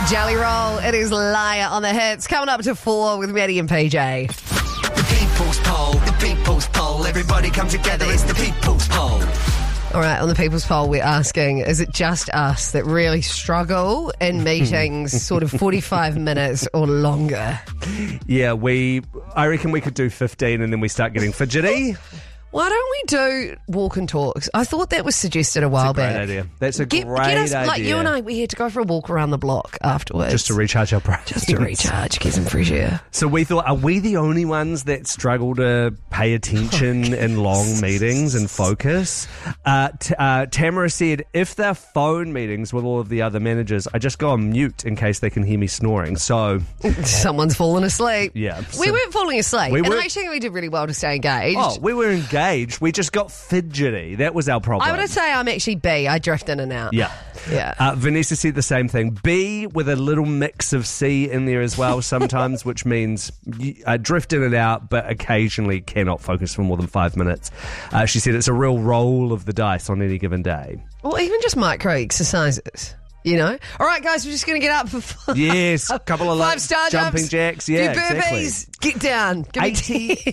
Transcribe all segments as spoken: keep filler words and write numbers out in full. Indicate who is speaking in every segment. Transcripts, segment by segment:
Speaker 1: Jelly Roll, it is Liar on the Hits. Coming up to four with Maddie and P J.
Speaker 2: The People's Poll, the People's Poll. Everybody come together, it's the People's Poll.
Speaker 1: All right, on the People's Poll, we're asking, is it just us that really struggle in meetings sort of forty-five minutes or longer?
Speaker 3: Yeah, we. I reckon we could do fifteen and then we start getting fidgety.
Speaker 1: Why don't we do walk and talks? I thought that was suggested a while
Speaker 3: That's a great
Speaker 1: back.
Speaker 3: idea. That's a
Speaker 1: get,
Speaker 3: great
Speaker 1: get us,
Speaker 3: idea.
Speaker 1: Like you and I, we had to go for a walk around the block afterwards.
Speaker 3: Just to recharge our brains.
Speaker 1: Just to recharge, get some fresh air.
Speaker 3: So we thought, are we the only ones that struggle to pay attention
Speaker 1: oh,
Speaker 3: in long meetings and focus? Uh, t- uh, Tamara said, if they're phone meetings with all of the other managers, I just go on mute in case they can hear me snoring. So
Speaker 1: someone's fallen asleep.
Speaker 3: Yeah.
Speaker 1: We
Speaker 3: so
Speaker 1: weren't falling asleep.
Speaker 3: we
Speaker 1: and
Speaker 3: were-
Speaker 1: I actually think we did really well to stay engaged.
Speaker 3: Oh, we were engaged. We just got fidgety. That was our problem.
Speaker 1: I would say I'm actually B. I drift in and out.
Speaker 3: Yeah.
Speaker 1: Yeah.
Speaker 3: Uh, Vanessa said the same thing. B with a little mix of C in there as well sometimes, which means uh, drift in and out, but occasionally cannot focus for more than five minutes. Uh, she said it's a real roll of the dice on any given day.
Speaker 1: Or even just micro exercises. You know? All right, guys, we're just going to get up for five.
Speaker 3: Yes, a couple of
Speaker 1: five star
Speaker 3: jumping
Speaker 1: jumps,
Speaker 3: jacks. Yeah,
Speaker 1: do burpees,
Speaker 3: exactly.
Speaker 1: get down. Give me
Speaker 3: eighty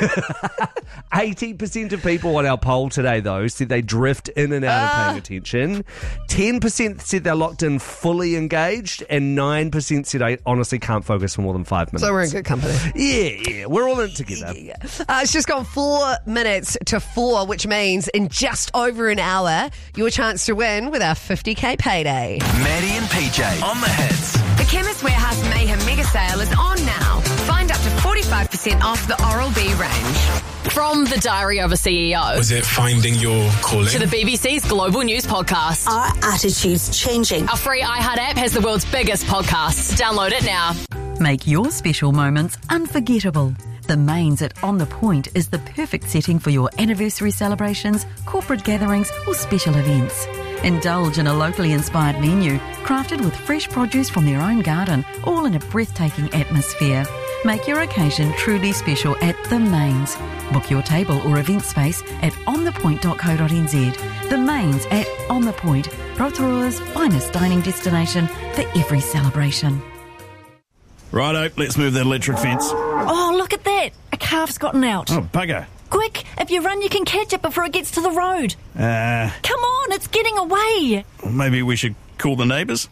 Speaker 3: eighty percent of people on our poll today, though, said they drift in and out
Speaker 1: Ah.
Speaker 3: of paying attention. ten percent said they're locked in fully engaged, and nine percent said I honestly can't focus for more than five minutes.
Speaker 1: So we're in good company.
Speaker 3: Yeah, yeah, we're all in it together.
Speaker 1: Uh, it's just gone four minutes to four, which means in just over an hour, your chance to win with our fifty K payday.
Speaker 2: Maddie and P J on the Hits.
Speaker 4: The Chemist Warehouse Mayhem Mega Sale is on now. Find up to forty-five percent off the Oral-B range. From the Diary of a C E O
Speaker 5: Was it finding your calling?
Speaker 4: to the B B C's Global News Podcast.
Speaker 6: Our attitude's changing.
Speaker 4: Our free iHeart app has the world's biggest podcasts. Download it now.
Speaker 7: Make your special moments unforgettable. The Mains at On The Point is the perfect setting for your anniversary celebrations, corporate gatherings or special events. Indulge in a locally inspired menu, crafted with fresh produce from their own garden, all in a breathtaking atmosphere. Make your occasion truly special at The Mains. Book your table or event space at on the point dot co dot n z. The Mains at On The Point, Rotorua's finest dining destination for every celebration.
Speaker 8: Righto, let's move that electric fence.
Speaker 9: Oh, look at that. A calf's gotten out.
Speaker 8: Oh, bugger.
Speaker 9: Quick, if you run, you can catch it before it gets to the road.
Speaker 8: Uh,
Speaker 9: Come on, it's getting away.
Speaker 8: maybe we should call the neighbours?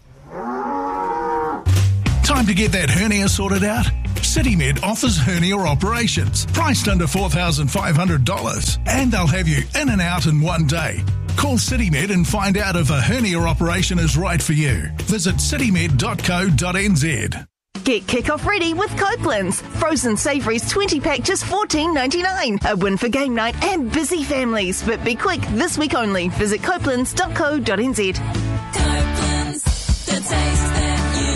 Speaker 5: Time to get that hernia sorted out? CityMed offers hernia operations, priced under four thousand five hundred dollars. And they'll have you in and out in one day. Call CityMed and find out if a hernia operation is right for you. Visit citymed dot co dot n z.
Speaker 10: Get kick-off ready with Copeland's. Frozen savouries twenty pack just fourteen ninety-nine. A win for game night and busy families. But be quick, this week only. Visit copelands dot co dot n z.
Speaker 11: Copeland's, the taste that you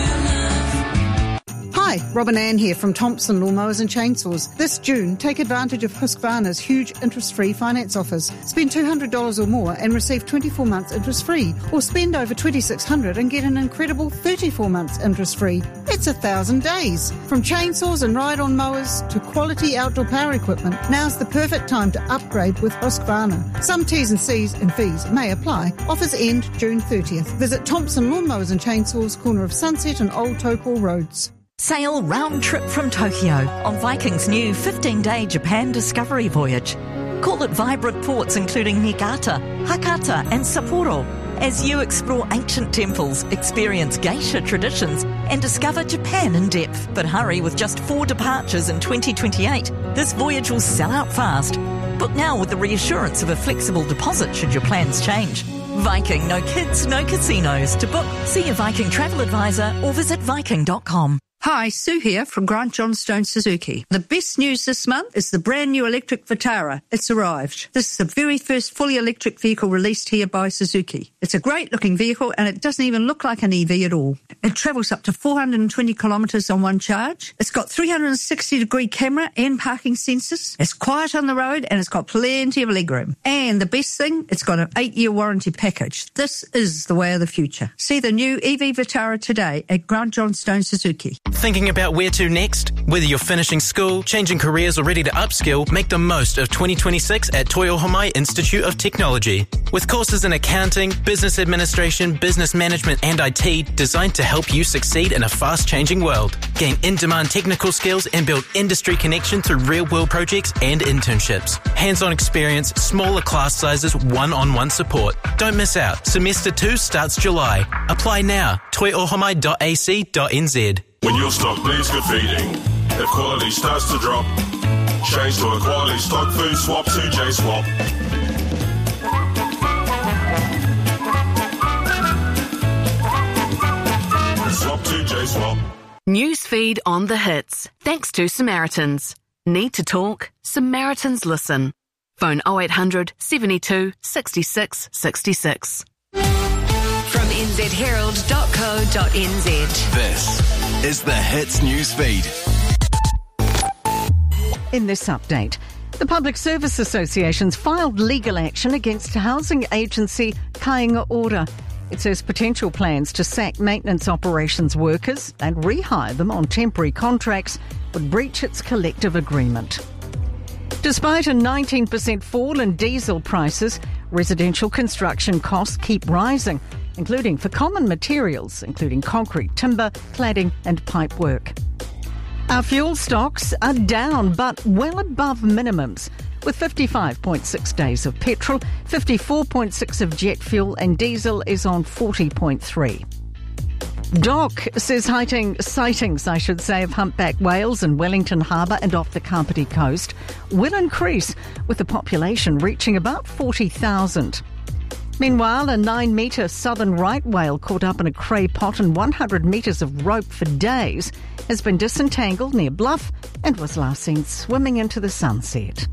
Speaker 11: love.
Speaker 12: Hi, Robin Ann here from Thompson Lawnmowers and Chainsaws. This June, take advantage of Husqvarna's huge interest-free finance offers. Spend two hundred dollars or more and receive twenty-four months interest-free. Or spend over twenty-six hundred dollars and get an incredible thirty-four months interest-free. That's a thousand days. From chainsaws and ride-on mowers to quality outdoor power equipment, now's the perfect time to upgrade with Husqvarna. Some T's and C's and fees may apply. Offers end June thirtieth. Visit Thompson Lawnmowers and Chainsaws, corner of Sunset and Old Topol Roads.
Speaker 13: Sail round trip from Tokyo on Viking's new fifteen-day Japan discovery voyage. Call at vibrant ports including Niigata, Hakata and Sapporo as you explore ancient temples, experience geisha traditions and discover Japan in depth. But hurry, with just four departures in twenty twenty-eight, this voyage will sell out fast. Book now with the reassurance of a flexible deposit should your plans change. Viking, no kids, no casinos. To book, see a Viking travel advisor or visit viking dot com.
Speaker 14: Hi, Sue here from Grant Johnstone Suzuki. The best news this month is the brand new electric Vitara. It's arrived. This is the very first fully electric vehicle released here by Suzuki. It's a great looking vehicle and it doesn't even look like an E V at all. It travels up to four hundred twenty kilometres on one charge. It's got three hundred sixty degree camera and parking sensors. It's quiet on the road and it's got plenty of legroom. And the best thing, it's got an eight year warranty package. This is the way of the future. See the new E V Vitara today at Grant Johnstone Suzuki.
Speaker 15: Thinking about where to next? Whether you're finishing school, changing careers, or ready to upskill, make the most of twenty twenty-six at Toyohomai Institute of Technology. With courses in accounting, business administration, business management, and I T designed to help you succeed in a fast-changing world. Gain in-demand technical skills and build industry connection through real-world projects and internships. Hands-on experience, smaller class sizes, one-on-one support. Don't miss out. Semester two starts July. Apply now. toyohomai dot a c dot n z.
Speaker 16: When your stock needs good feeding, if quality starts to drop, change to a quality stock food swap to J-Swap. Swap to J-Swap.
Speaker 4: Newsfeed on the hits. Thanks to Samaritans. Need to talk? Samaritans listen. Phone oh eight hundred, seventy-two, sixty-six, sixty-six. From n z herald dot co dot n z.
Speaker 17: This is the Hits Newsfeed.
Speaker 13: In this update, the Public Service Association's filed legal action against housing agency Kāinga Ora. It says potential plans to sack maintenance operations workers and rehire them on temporary contracts would breach its collective agreement. Despite a nineteen percent fall in diesel prices, residential construction costs keep rising, including for common materials, including concrete, timber, cladding and pipe work. Our fuel stocks are down, but well above minimums, with fifty-five point six days of petrol, fifty-four point six of jet fuel, and diesel is on forty point three. Doc says sighting, sightings, I should say, of humpback whales in Wellington Harbour and off the Kapiti coast will increase, with the population reaching about forty thousand. Meanwhile, a nine-metre southern right whale caught up in a cray pot and one hundred metres of rope for days has been disentangled near Bluff and was last seen swimming into the sunset.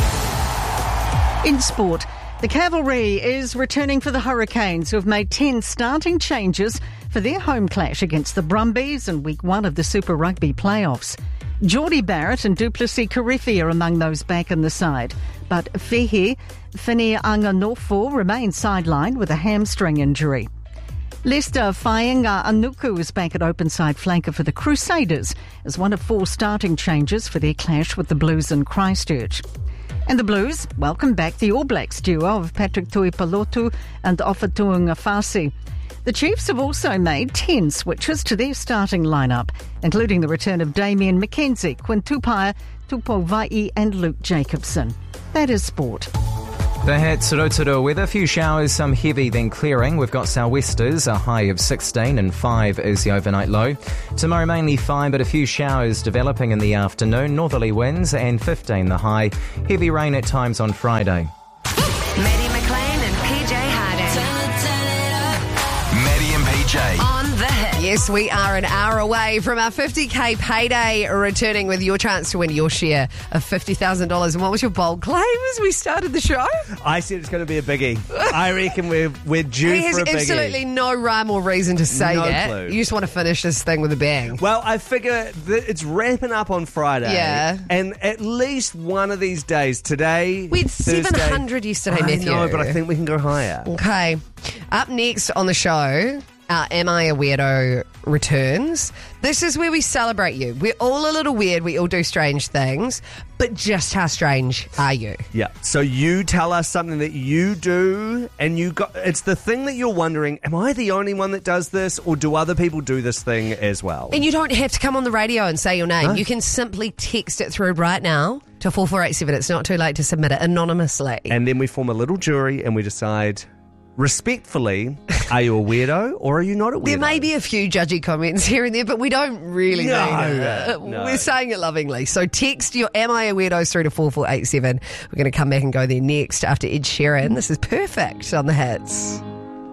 Speaker 13: In sport, the Cavalry is returning for the Hurricanes, who have made ten starting changes for their home clash against the Brumbies in week one of the Super Rugby playoffs. Geordie Barrett and Duplessis Kirifi are among those back in the side, but Fehe Whinianganofo remains sidelined with a hamstring injury. Lester Fainga Anuku is back at open side flanker for the Crusaders as one of four starting changes for their clash with the Blues in Christchurch. And the Blues welcome back the All Blacks duo of Patrick Tuipolotu and Ofatuanga Fasi. The Chiefs have also made ten switches to their starting lineup, including the return of Damien McKenzie, Quinn Tupaia, Tupo Vai and Luke Jacobson. That is sport.
Speaker 18: The Hits Rotorua weather, a few showers, some heavy then clearing. We've got sou'westers, a high of sixteen and five is the overnight low. Tomorrow mainly fine, but a few showers developing in the afternoon. Northerly winds and fifteen the high. Heavy rain at times on Friday.
Speaker 4: Maddie McLean and P J Harding.
Speaker 17: Maddie and P J.
Speaker 4: On the hit.
Speaker 1: Yes, we are an hour away from our fifty K payday, returning with your chance to win your share of fifty thousand dollars. And what was your bold claim as we started the show?
Speaker 3: I said it's going to be a biggie. I reckon we're, we're due
Speaker 1: He has
Speaker 3: for a biggie.
Speaker 1: absolutely no rhyme or reason to say
Speaker 3: No
Speaker 1: that.
Speaker 3: clue.
Speaker 1: You just want to finish this thing with a bang.
Speaker 3: Well, I figure that it's wrapping up on Friday.
Speaker 1: Yeah.
Speaker 3: And at least one of these days, today,
Speaker 1: We had
Speaker 3: Thursday,
Speaker 1: seven hundred yesterday,
Speaker 3: I
Speaker 1: Matthew.
Speaker 3: know, but I think we can go higher.
Speaker 1: Okay. Up next on the show, our Am I a Weirdo returns. This is where we celebrate you. We're all a little weird. We all do strange things. But just how strange are you?
Speaker 3: Yeah. So you tell us something that you do, and you got it's the thing that you're wondering, am I the only one that does this, or do other people do this thing as well?
Speaker 1: And you don't have to come on the radio and say your name.
Speaker 3: No.
Speaker 1: You can simply text it through right now to four four eight seven. It's not too late to submit it anonymously.
Speaker 3: And then we form a little jury and we decide, respectfully, are you a weirdo or are you not a weirdo?
Speaker 1: There may be a few judgy comments here and there, but we don't really
Speaker 3: No,
Speaker 1: mean it.
Speaker 3: no.
Speaker 1: We're saying it lovingly. So text your Am I a Weirdo through to four four eight seven. We're going to come back and go there next after Ed Sheeran. This is Perfect on the Hits.